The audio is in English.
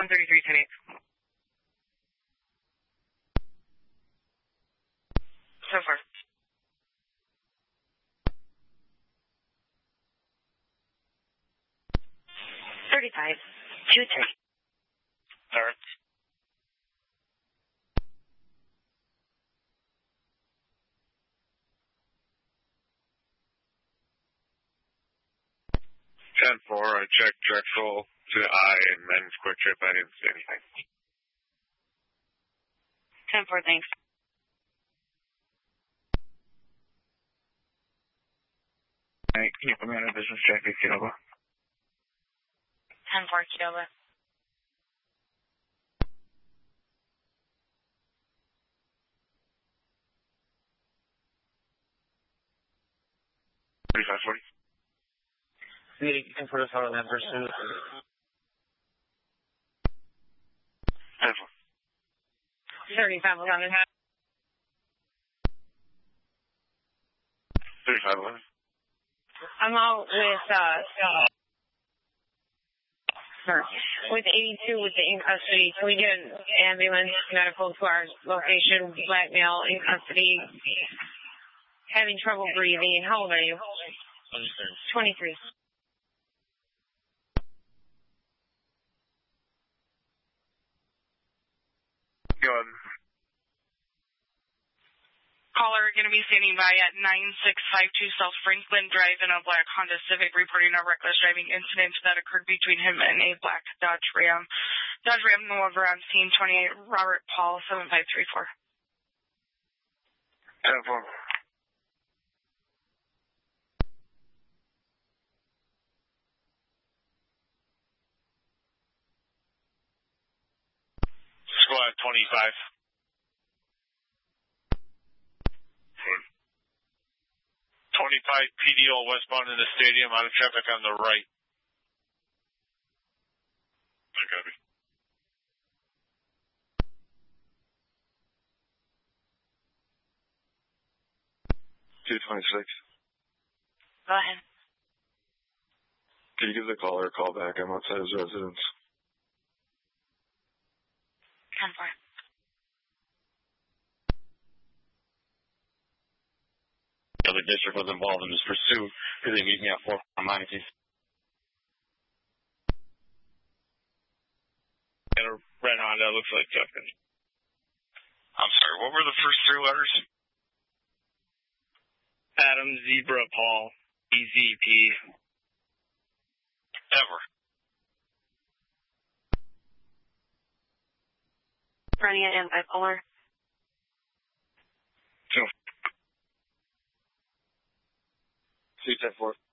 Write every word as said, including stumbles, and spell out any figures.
one thirty-three, ten eight. So far. thirty-five, two three. Start. ten four, I checked Drexel to the eye and men's quick trip. I didn't see anything. ten four, thanks. Hey, can you put me on a business check at Kiowa? ten four, Kiowa. thirty-five forty. Yeah, you can put us on that pursuit. ten four. thirty-five, eleven. thirty-five eleven. I'm out with, uh, uh, with eighty-two with the in custody. Can we get an ambulance medical to our location? Black male in custody. Having trouble breathing. How old are you? twenty-three. Go ahead. Caller going to be standing by at nine six five two South Franklin Drive in a black Honda Civic, reporting a reckless driving incident that occurred between him and a black Dodge Ram. Dodge Ram over on scene twenty-eight, Robert Paul, seven five three four. ten four. Squad twenty-five. twenty-five P D O westbound in the stadium, out of traffic on the right. I gotta be. two twenty-six. Go ahead. Can you give the caller a call back? I'm outside his residence. ten four. The other district was involved in this pursuit because they meet me at four on my case. And a red Honda looks like Justin. I'm sorry, what were the first three letters? Adam, Zebra, Paul, E Z P. Ever. Running an bipolar. Two. two ten four.